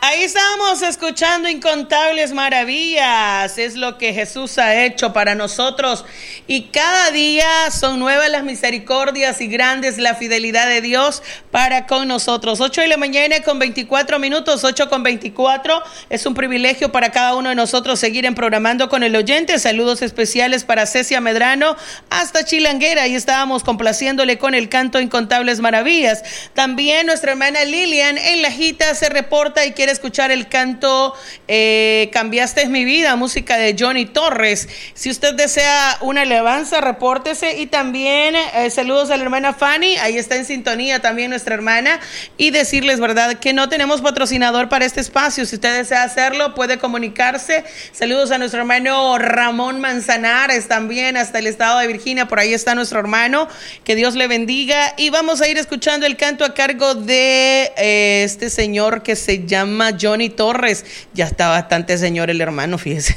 Ahí estábamos escuchando incontables maravillas. Es lo que Jesús ha hecho para nosotros. Y cada día son nuevas las misericordias y grandes la fidelidad de Dios para con nosotros. 8 de la mañana con 24 minutos, 8 con 24. Es un privilegio para cada uno de nosotros seguir en Programando con el Oyente. Saludos especiales para Cecia Medrano hasta Chilanguera. Ahí estábamos complaciéndole con el canto Incontables Maravillas. También nuestra hermana Lilian en La Jita se reporta y quiere escuchar el canto Cambiaste mi vida, música de Johnny Torres. Si usted desea una alabanza, repórtese. Y también saludos a la hermana Fanny, ahí está en sintonía también nuestra hermana. Y decirles, verdad, que no tenemos patrocinador para este espacio. Si usted desea hacerlo, puede comunicarse. Saludos a nuestro hermano Ramón Manzanares, también hasta el estado de Virginia, por ahí está nuestro hermano, que Dios le bendiga. Y vamos a ir escuchando el canto a cargo de este señor que se llama Johnny Torres. Ya está bastante señor el hermano, fíjese.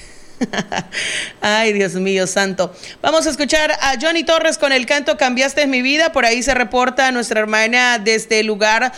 Ay, Dios mío santo. Vamos a escuchar a Johnny Torres con el canto Cambiaste mi vida. Por ahí se reporta nuestra hermana desde el lugar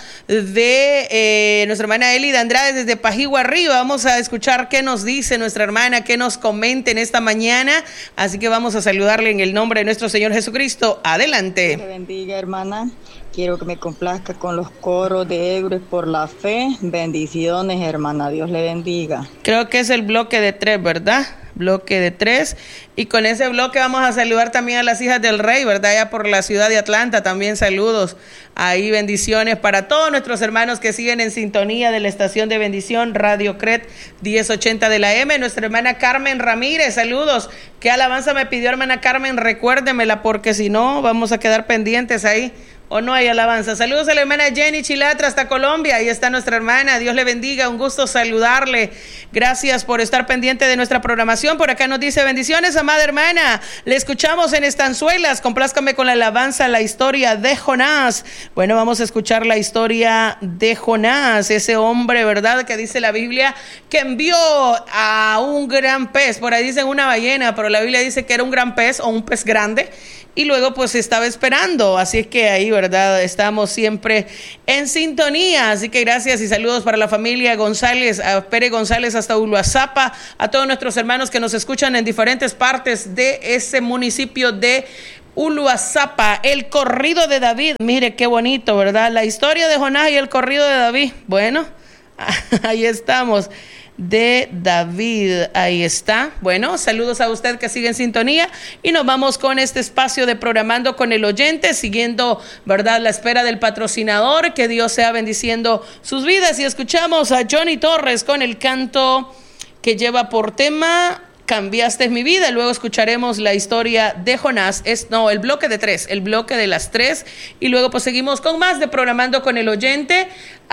de nuestra hermana Eli de Andrade desde Pajigua Arriba. Vamos a escuchar qué nos dice nuestra hermana, qué nos comenta en esta mañana. Así que vamos a saludarle en el nombre de nuestro Señor Jesucristo. Adelante. Dios te bendiga, hermana. Quiero que me complazca con los coros de Héroes por la Fe. Bendiciones, hermana. Dios le bendiga. Creo que es el bloque de 3, ¿verdad? Bloque de 3. Y con ese bloque vamos a saludar también a las hijas del Rey, ¿verdad? Ya por la ciudad de Atlanta. También saludos. Ahí bendiciones para todos nuestros hermanos que siguen en sintonía de la estación de bendición Radio Cret 1080 de la M. Nuestra hermana Carmen Ramírez, saludos. ¿Qué alabanza me pidió hermana Carmen? Recuérdemela porque si no vamos a quedar pendientes ahí. ¿O no hay alabanza? Saludos a la hermana Jenny Chilatra hasta Colombia. Ahí está nuestra hermana. Dios le bendiga. Un gusto saludarle. Gracias por estar pendiente de nuestra programación. Por acá nos dice bendiciones, amada hermana. Le escuchamos en Estanzuelas. Complázcame con la alabanza, la historia de Jonás. Bueno, vamos a escuchar la historia de Jonás. Ese hombre, ¿verdad? Que dice la Biblia que envió a un gran pez. Por ahí dicen una ballena, pero la Biblia dice que era un gran pez o un pez grande. Y luego pues estaba esperando, así es que ahí, ¿verdad? Estamos siempre en sintonía, así que gracias y saludos para la familia González, a Pérez González hasta Uluazapa, a todos nuestros hermanos que nos escuchan en diferentes partes de ese municipio de Uluazapa. El corrido de David, mire qué bonito, ¿verdad? La historia de Jonás y el corrido de David, bueno, ahí estamos. De David, ahí está. Bueno, saludos a usted que sigue en sintonía y nos vamos con este espacio de Programando con el Oyente, siguiendo, ¿verdad?, la espera del patrocinador. Que Dios sea bendiciendo sus vidas y escuchamos a Johnny Torres con el canto que lleva por tema Cambiaste mi vida. Luego escucharemos la historia de Jonás. El bloque de 3, el bloque de las 3. Y luego pues seguimos con más de Programando con el Oyente.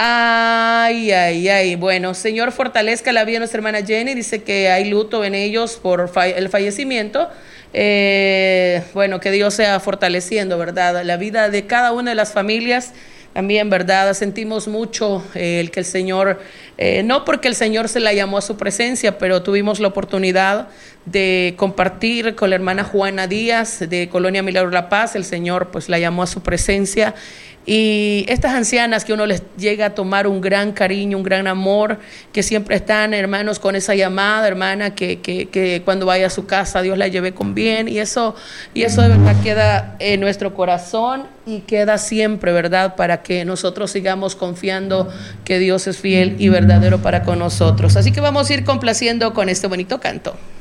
Ay. Bueno, Señor, fortalezca la vida de nuestra hermana Jenny. Dice que hay luto en ellos por el fallecimiento. Bueno, que Dios sea fortaleciendo, ¿verdad?, la vida de cada una de las familias. También, ¿verdad?, sentimos mucho el que el Señor, no porque el Señor se la llamó a su presencia, pero tuvimos la oportunidad de compartir con la hermana Juana Díaz de Colonia Milagro La Paz. El Señor pues la llamó a su presencia. Y estas ancianas que uno les llega a tomar un gran cariño, un gran amor, que siempre están, hermanos, con esa llamada, hermana, que cuando vaya a su casa Dios la lleve con bien. Y eso de verdad queda en nuestro corazón y queda siempre, ¿verdad?, para que nosotros sigamos confiando que Dios es fiel y verdadero para con nosotros. Así que vamos a ir complaciendo con este bonito canto.